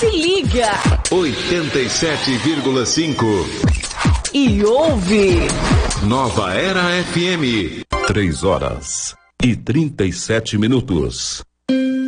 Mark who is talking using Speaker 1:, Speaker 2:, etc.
Speaker 1: Se liga.
Speaker 2: 87,5.
Speaker 1: E ouve.
Speaker 2: Nova Era FM.
Speaker 3: 3 horas e 37 minutos.